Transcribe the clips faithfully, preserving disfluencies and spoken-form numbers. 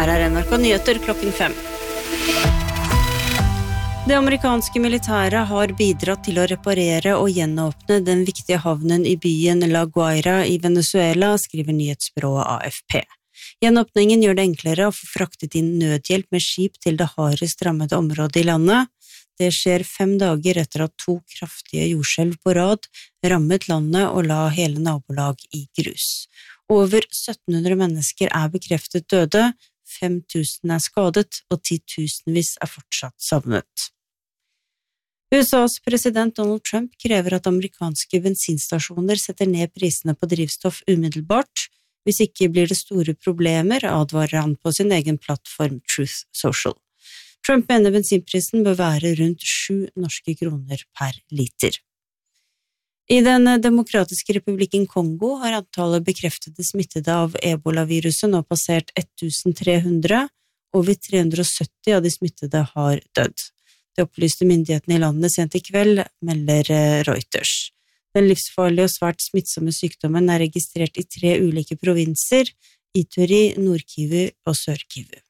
her er N R K Nyheter klokken fem. Det amerikanske militæret har bidratt til å reparere og gjenåpne den viktige havnen i byen La Guaira i Venezuela, skriver nyhetsbyrået A F P. Gjenåpningen gjør det enklere å få fraktet inn nødhjelp med skip til det hardest rammede området i landet. Det skjer fem dager etter at to kraftige jordskjelv på rad rammet landet og la hele nabolag i grus. Over sytten hundre mennesker er bekreftet døde, fem tusen er skadet og titusenvis er fortsatt savnet. U S A's president Donald Trump krever at amerikanske bensinstasjoner setter ned prisene på drivstoff umiddelbart. Hvis ikke blir det store problemer, advarer han på sin egen plattform Truth Social. Trump mener bensinprisen bør være rundt sju norske kroner per liter. I den demokratiske republikken Kongo har antallet bekreftede smittede av Ebola-viruset nå passert tolv hundre, og over tre hundre sytti av de smittede har dødd. Det opplyste myndighetene i landet sent i kveld, melder Reuters. Den livsfarlige og svært smittsomme sykdommen er registrert i tre ulike provinser, Ituri, Nord-Kivu og Sør-Kivu.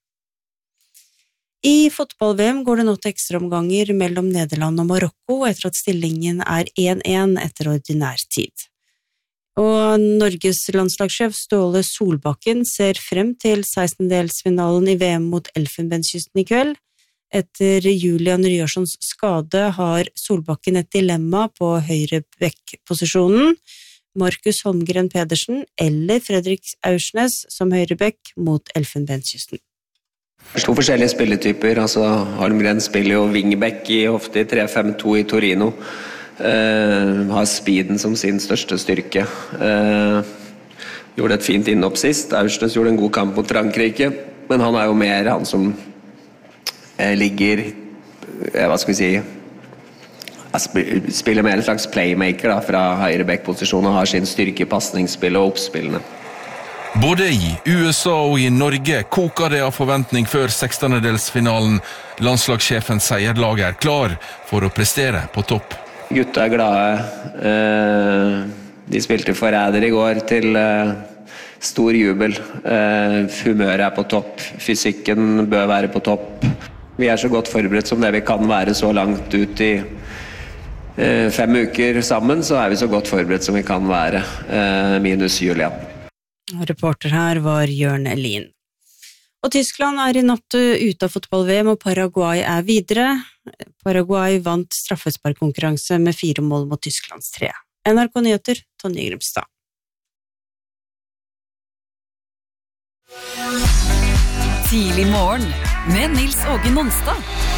I fotball-V M går det nå til ekstraomganger mellom Nederland og Marokko etter at stillingen er én én etter ordinær tid. Og Norges landslagssjef Ståle Solbakken ser frem til sekstendedelsfinalen i V M mot Elfenbenskysten i kveld. Etter Julian Ryerssons skade har Solbakken et dilemma på høyre bekk-posisjonen. Markus Holmgren Pedersen eller Fredrik Aursnes som høyre bekk mot Elfenbenskysten. Det er to forskjellige spilletyper, altså Holmgren spiller jo wingback i ofte i tre fem to i Torino. Uh, har speeden som sin største styrke. Uh, gjorde et fint innhopp sist, Aursnes gjorde en god kamp mot Frankrike, men han er jo mer han som uh, ligger, uh, hva skal vi si, spiller mer en slags playmaker da, fra høyre back-posisjon og har sin styrke i passningsspillet og oppspillene. Både i U S A og i Norge koker det av forventning før sekstendedelsfinalen. Landslagssjefens seierlag er klar for å prestere på topp. Gutta er glade. De spilte forræder i går til stor jubel. Humøret er på topp. Fysikken bør være på topp. Vi er så godt forberedt som det vi kan være så langt ut i fem uker sammen, så er vi så godt forberedt som vi kan være, minus Julian. Reporter her var Jørn Elin. Og Tyskland er i natt ute av fotball-V M, og Paraguay er videre. Paraguay vant straffesparkkonkurranse med fire mål mot Tysklands tre. N R K Nyheter, Tonje Grimstad. Tidlig morgen med Nils Åge Nonstad.